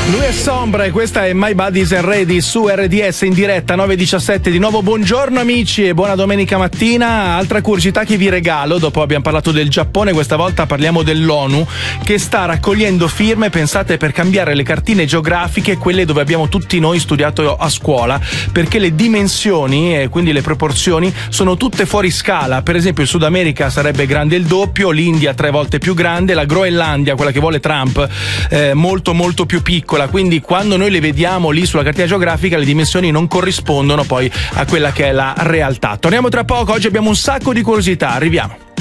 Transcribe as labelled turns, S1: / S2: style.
S1: Lui è Sombra e questa è My Buddies and Ready su RDS in diretta 9:17. Di nuovo buongiorno amici e buona domenica mattina. Altra curiosità che vi regalo, dopo abbiamo parlato del Giappone, questa volta parliamo dell'ONU che sta raccogliendo firme, pensate, per cambiare le cartine geografiche, quelle dove abbiamo tutti noi studiato a scuola, perché le dimensioni e quindi le proporzioni sono tutte fuori scala. Per esempio il Sud America sarebbe grande il doppio, l'India 3 volte più grande, la Groenlandia, quella che vuole Trump, molto molto più piccola. Quindi quando noi le vediamo lì sulla cartina geografica le dimensioni non corrispondono poi a quella che è la realtà. Torniamo tra poco, oggi abbiamo un sacco di curiosità, arriviamo.